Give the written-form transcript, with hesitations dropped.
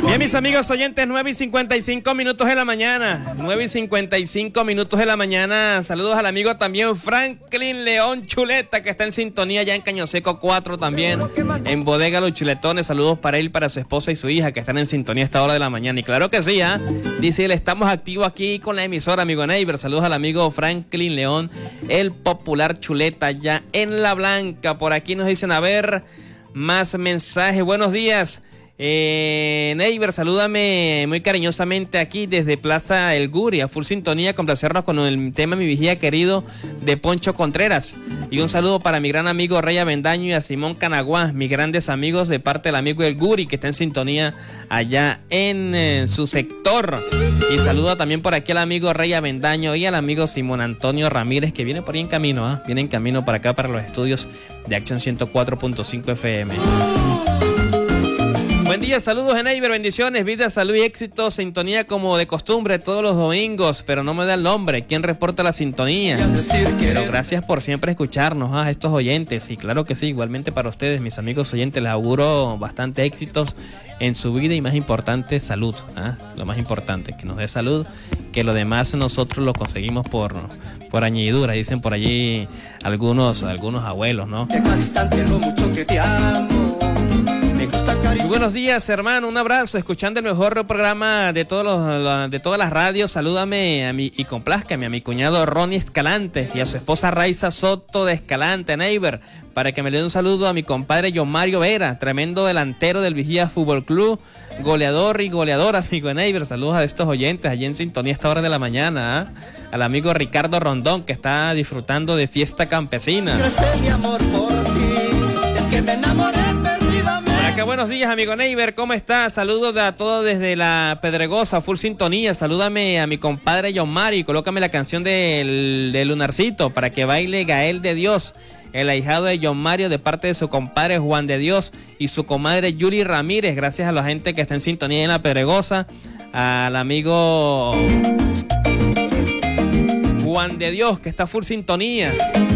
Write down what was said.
Bien, mis amigos oyentes, 9:55 minutos de la mañana. 9:55 minutos de la mañana. Saludos al amigo también Franklin León Chuleta, que está en sintonía ya en Caño Seco 4 también. En Bodega Los Chuletones. Saludos para él, para su esposa y su hija, que están en sintonía a esta hora de la mañana. Y claro que sí, dice él, estamos activos aquí con la emisora, amigo Neighbor. Saludos al amigo Franklin León, el popular Chuleta, ya en La Blanca. Por aquí nos dicen, a ver, más mensajes. Buenos días. Neighbor, salúdame muy cariñosamente aquí desde Plaza El Guri, a full sintonía, complacernos con el tema Mi Vigía Querido de Poncho Contreras. Y un saludo para mi gran amigo Rey Avendaño y a Simón Canaguá, mis grandes amigos de parte del amigo El Guri, que está en sintonía allá en su sector. Y saludo también por aquí al amigo Rey Avendaño y al amigo Simón Antonio Ramírez, que viene por ahí en camino, viene en camino para acá, para los estudios de Acción 104.5 FM. Buen día, saludos Neighbor, bendiciones, vida, salud y éxito, sintonía como de costumbre todos los domingos, pero no me da el nombre, ¿quién reporta la sintonía? Pero gracias por siempre escucharnos a estos oyentes, y claro que sí, igualmente para ustedes, mis amigos oyentes, les auguro bastante éxitos en su vida y más importante, salud, lo más importante, que nos dé salud, que lo demás nosotros lo conseguimos por añadidura, dicen por allí algunos abuelos, ¿no? Muy buenos días, hermano, un abrazo, escuchando el mejor programa de de todas las radios. Salúdame y complázcame a mi cuñado Ronnie Escalante y a su esposa Raiza Soto de Escalante, Neighbor, para que me le dé un saludo a mi compadre John Mario Vera, tremendo delantero del Vigía Fútbol Club, goleador y goleadora, amigo Neighbor. Saludos a estos oyentes allí en sintonía a esta hora de la mañana, al amigo Ricardo Rondón, que está disfrutando de fiesta campesina. Mi amor por ti, es que me enamoré perdidamente. Por acá, buenos días, amigo Neighbor, ¿cómo estás? Saludos a todos desde la Pedregosa, full sintonía. Salúdame a mi compadre John Mario y colócame la canción del Lunarcito para que baile Gael de Dios, el ahijado de John Mario, de parte de su compadre Juan de Dios y su comadre Yuri Ramírez. Gracias a la gente que está en sintonía en la Pedregosa, al amigo Juan de Dios, que está full sintonía.